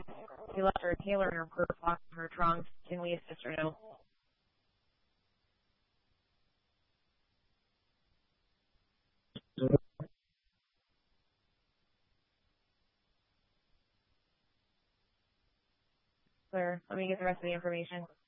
She left her Taylor in her purse locked in her trunk. Can we assist her now? Clear. Let me get the rest of the information.